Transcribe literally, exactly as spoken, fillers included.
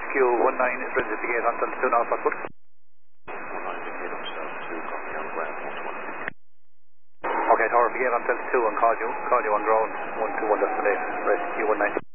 Rescue one nine is ready to gate on altitude now, Fastwood. one nine indicate on South two, copy on ground, one two one. Okay, Tower, begin on altitude and call you, call you on ground, one two one destination, Rescue one nine.